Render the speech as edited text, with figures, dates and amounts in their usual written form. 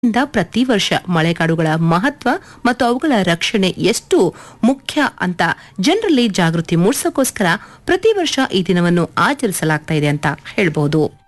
ಇಂದ ಪ್ರತಿ ವರ್ಷ ಮಳೆಕಾಡುಗಳ ಮಹತ್ವ ಮತ್ತು ಅವುಗಳ ರಕ್ಷಣೆ ಎಷ್ಟು ಮುಖ್ಯ ಅಂತ ಜನರಲ್ಲಿ ಜಾಗೃತಿ ಮೂಡಿಸೋಕೋಸ್ಕರ ಪ್ರತಿ ವರ್ಷ ಈ ದಿನವನ್ನು ಆಚರಿಸಲಾಗ್ತಾ ಇದೆ ಅಂತ ಹೇಳ್ಬಹುದು.